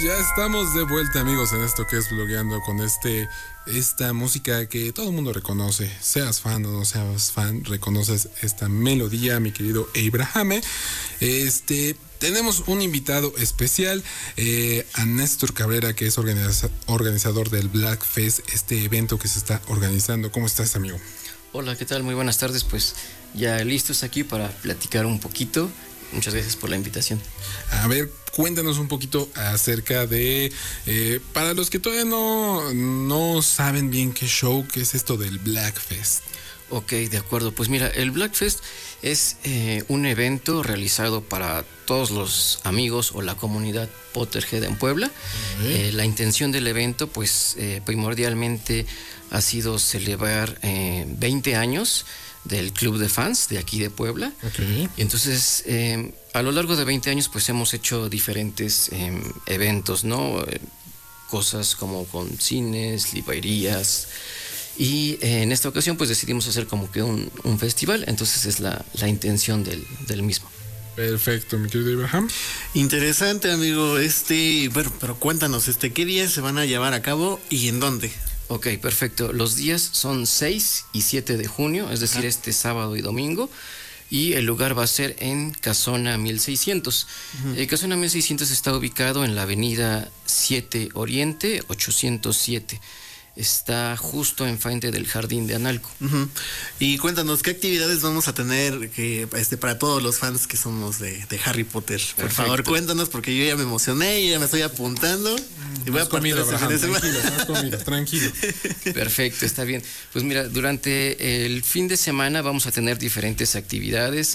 Ya estamos de vuelta, amigos, en esto que es Blogueando con esta música que todo el mundo reconoce. Seas fan o no seas fan, reconoces esta melodía, mi querido Abraham. Tenemos un invitado especial, a Néstor Cabrera, que es organizador del Black Fest, este evento que se está organizando. ¿Cómo estás, amigo? Hola, ¿qué tal? Muy buenas tardes. Pues ya listos aquí para platicar un poquito. Muchas gracias por la invitación. A ver, cuéntanos un poquito acerca de, para los que todavía no saben bien qué es esto del Black Fest. Ok, de acuerdo. Pues mira, el Black Fest es un evento realizado para todos los amigos o la comunidad Potterhead en Puebla. La intención del evento, pues primordialmente ha sido celebrar 20 años del club de fans de aquí de Puebla. Okay. Y entonces, a lo largo de 20 años, pues hemos hecho diferentes eventos, ¿no? Cosas como con cines, librerías. Y en esta ocasión, pues decidimos hacer como que un festival. Entonces es la intención del mismo. Perfecto, mi querido Abraham. Interesante, amigo. Bueno, pero cuéntanos, ¿qué días se van a llevar a cabo y en dónde? Ok, perfecto. Los días son 6 y 7 de junio, es decir, este sábado y domingo. Y el lugar va a ser en Casona 1600. Casona 1600 está ubicado en la avenida 7 Oriente 807. Está justo enfrente del Jardín de Analco. Y cuéntanos, ¿qué actividades vamos a tener para todos los fans que somos de Harry Potter? Por favor, cuéntanos, porque yo ya me emocioné, ya me estoy apuntando. Y voy a comido, tranquilo. Perfecto, está bien. Pues mira, durante el fin de semana vamos a tener diferentes actividades.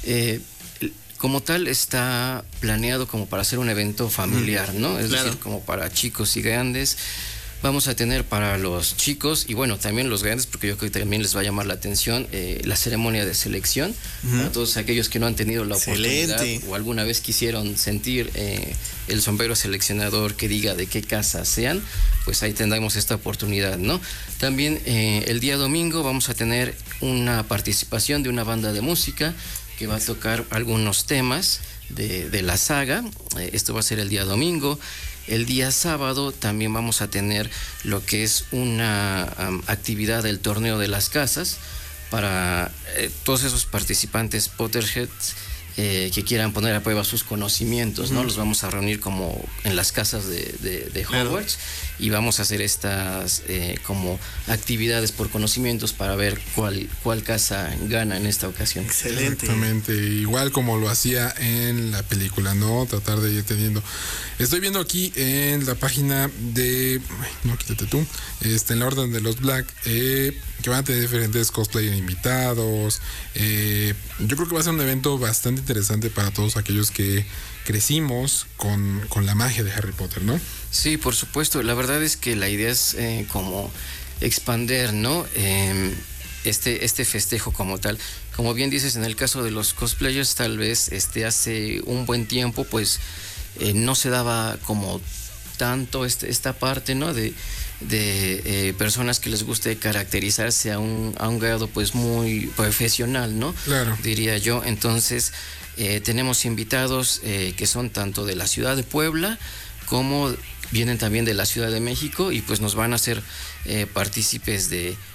Como tal, está planeado como para hacer un evento familiar, ¿no? Es decir, como para chicos y grandes. Vamos a tener para los chicos y bueno, también los grandes, porque yo creo que también les va a llamar la atención la ceremonia de selección. Para todos aquellos que no han tenido la oportunidad o alguna vez quisieron sentir el sombrero seleccionador que diga de qué casa sean, pues ahí tendremos esta oportunidad, ¿no? También el día domingo vamos a tener una participación de una banda de música que va a tocar algunos temas de la saga. Esto va a ser el día domingo. El día sábado también vamos a tener lo que es una actividad del torneo de las casas para todos esos participantes Potterheads que quieran poner a prueba sus conocimientos, ¿no? Los vamos a reunir como en las casas de Hogwarts y vamos a hacer estas como actividades por conocimientos para ver cuál casa gana en esta ocasión. Excelente. Exactamente, igual como lo hacía en la película, ¿no? Tratar de ir teniendo. Estoy viendo aquí en la página de... no, quítate tú. En la orden de los Black, que van a tener diferentes cosplayer invitados. Yo creo que va a ser un evento bastante interesante para todos aquellos que crecimos con la magia de Harry Potter, ¿no? Sí, por supuesto. La verdad es que la idea es como expander, ¿no? Este festejo como tal. Como bien dices, en el caso de los cosplayers, tal vez hace un buen tiempo, pues no se daba como tanto esta parte, ¿no? De personas que les guste caracterizarse a un grado pues muy profesional, ¿no? Claro. Diría yo. Entonces tenemos invitados que son tanto de la ciudad de Puebla como vienen también de la Ciudad de México y pues nos van a hacer partícipes de